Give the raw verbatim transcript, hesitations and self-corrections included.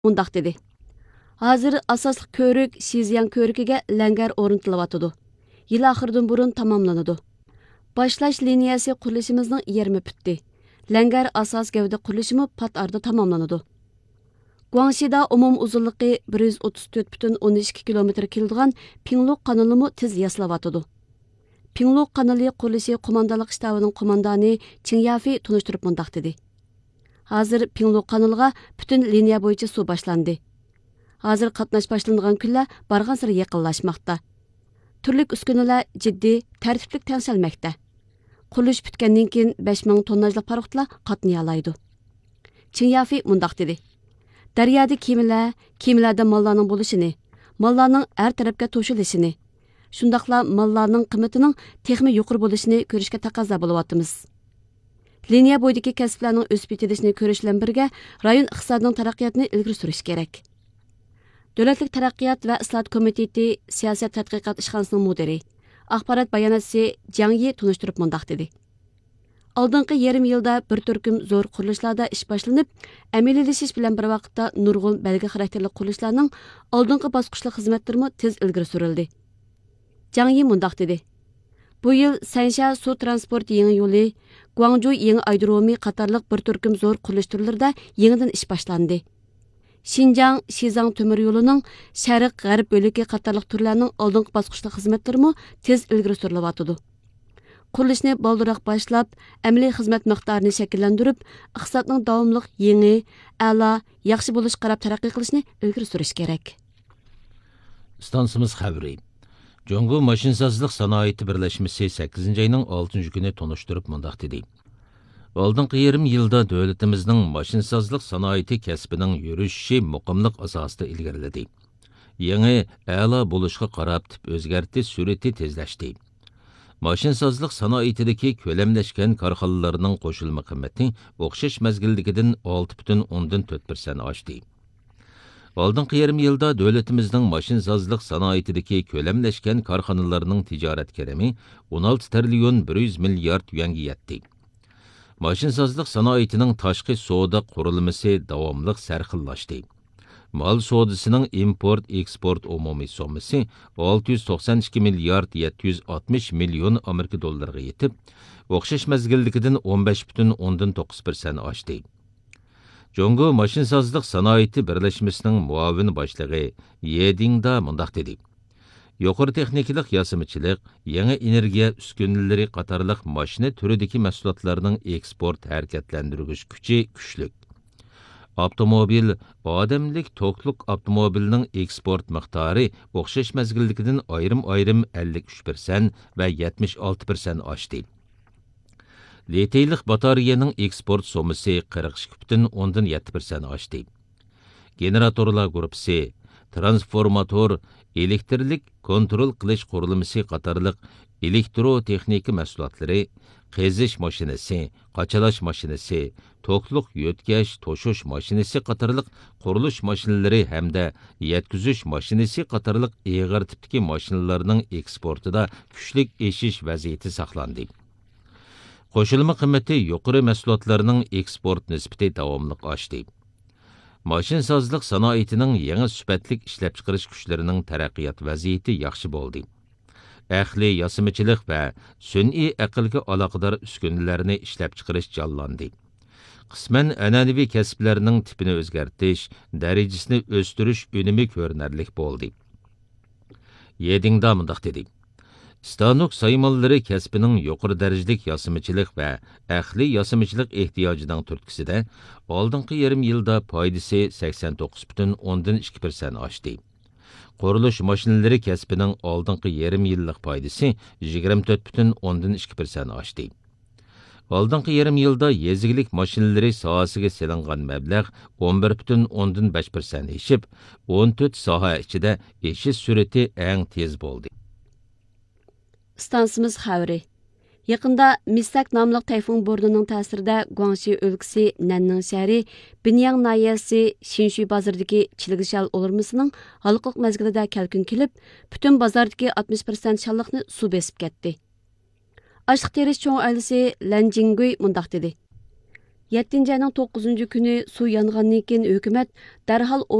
mundaq dedi. Hazır asaslı körük Şizyan körüküge ləngar oruntilavatıdı. Yıl axırdan burun tamamlanıdı. Başlaş liniyası qurilishimizning yarmi bitdi. Ləngar asas gavda qurilishimi pat arda tamamlanıdı. Guangxida umum uzunluğu bir yuz o'ttiz to'rt butun o'n ikki kilometr keladigan Pingluk kanalımı tez yaslavatıdı. Pingluk kanalı qurilishi qo'mondonlik shtabining qo'mondoni Qingyafi tunishtirib mundaq dedi. Hazır Pingluk kanaliga butun liniya bo'yicha suv boshlandi. Hazır qatnash boshlangan kunlar bargan sari yaqinlashmoqda. Turli uskunalar jiddiy, tartiblik tengshalmoqda. Qurilish bitgandan keyin besh ming tonnajlik paroxodlar qatnay oladi. Qingyafi mundaq dedi. Daryoda kemalar, kemalarda mollarning bo'lishini, mollarning har tarafga to'shilishini, shundaqla mollarning qiymatining texmi yuqori bo'lishini ko'rishga taqozo bo'lyapmiz. Liniya bo'yidagi kasblarning o'sib yetishini ko'rish bilan birga rayon iqtisodining taraqqiyotini ilgari surish kerak. Davlatlik taraqqiyot va islohot komiteti siyosat tadqiqot ishxonasining mudiri, axborot bayonotchisi Jiang Yi tunishtirib mundaq dedi. Oldingi yarim yilda bir turkum zo'r qurilishlarda ish boshlanib, amaliylashish bilan bir vaqtda nurg'un belgi xarakterli qurilishlarning oldingi bosqichli xizmatlarimi tez ilgari surildi. Jiang Yi mundaq dedi. Bu yil Sansha suv transport yangi yo'li, Guangzhou yangi aerodromi qatorliq bir turkum zo'r qurilish turlarida yangidan ish boshlandi. Xinjiang Shizang temir yo'lining sharq g'arb bo'ligi qatorliq turlarning oldingi bosqichli xizmatlarimi tez ilgari surilyotdi. Qurilishni boldiroq boshlab, amaliy xizmat miqdorini shakllantirib, iqtisodning davomli yangi, a'lo, yaxshi bo'lish qarab taraqqiy qilishni ilgari surish kerak. Stansimiz xabari. Jongo Mashinsozlik sanoati birlashmasi sakkizinchi ayning oltinchi kuni tunishtirib mundaq dedi. Oldingi yarim yilda davlatimizning mashinsozlik sanoati kasbining yurishi muqimlik asosida ilgariladi. Yangi a'lo bo'lishga qarab tip o'zgartish sur'ati tezlashdi. Mashinsozlik sanoatidagi ko'lamlashgan korxonalarning qo'shilma qiymati o'xshash mazgildagidan olti butun o'ndan to'rt persent oshdi. Oldingi yarim yilda davlatimizning mashinsozlik sanoatidagi ko'lamlashgan korxonalarning tijorat kirimi o'n olti trillion bir yuz milliard yuanga yetdi. Mashinsozlik sanoatining tashqi savdo qurilmasi davomli sarxillashdi. Mal savdosining import-eksport umumiy summasi olti yuz to'qson ikki milliard yetti yuz oltmish million Amerika dollariga yetib, o'xshash mazgildagidan o'n besh butun o'ndan to'qqiz persent oshdi. Jongo Mashinsozlik sanoati birlashmasining muavin boshlig'i Yedingda mundaq dedi. Yuqori texnikalik yasimichilik, yangi energiya uskunalari qatorliq mashina turidagi mahsulotlarning eksport harakatlantirgich kuchi kuchlik. Avtomobil, odamlik to'qliq avtomobilning eksport miqdori o'xshash mazgildagidan ayrim-ayrim ellik uch persent va yetmish olti persent oshdi. Litiylik batareyaning eksport sommasi qirq ikki butun o'ndan yetti persent oshdi. Generatorlar guruhi, transformator, elektrlik kontrol qilish qurilmasi qatorliq elektrotexnika mahsulotlari, qazish mashinasi, qachalash mashinasi, to'qliq yo'tkash, to'shish mashinasi qatorliq qurilish mashinalari hamda yetkazish mashinasi qatorliq ig'ir tipdagi mashinalarning eksportida kuchlik eshish vaziyati saqlandi. Qo'shilma qiymati yuqori mahsulotlarning eksport nisbati davomli oshdi. Mashinsozlik sanoatining yangi sifatlik ishlab chiqarish kuchlarining taraqqiyot vaziyati yaxshi bo'ldi. Ahli yasimichilik va sun'iy aqlga aloqador uskunalarni ishlab chiqarish jonlandi. Qisman an'anaviy kasblarning tipini o'zgartirish, darajasini o'stirish unumi ko'rinarli bo'ldi. Yedingda mundaq dedi. Stanok saymonlari kasbining yuqori darajalik yasimichilik va ahli yasimichilik ehtiyojining turtkisida oldingi yarim yilda foydasi sakson to'qqiz butun o'ndan ikki persent oshdi. Qurilish mashinalari kasbining oldingi yarim yillik foydasi yigirma to'rt butun o'ndan ikki persent oshdi. Oldingi yarim yilda yezigilik mashinalari sohasiga selingan mablag' o'n bir butun o'ndan besh persent eshib, o'n to'rt soha ichida eshish sur'ati eng tez bo'ldi. Stansimiz xabari. Yaqında Misak nomli tayfun bo'rdining ta'sirida Guangxi o'lkasi Nanning shahri, Binyang nahiyasi Shinshui bozoridagi Chilgishal o'lirmasining halqliq mazgilida kelkun kelib, butun bozordagi oltmish persent shalliqni suv besib ketdi. Ashliq terish cho'ng oilasi Lan Jingui mundaq dedi. yettinchi ayning to'qqizinchi kuni suv yongandan keyin hukumat darhol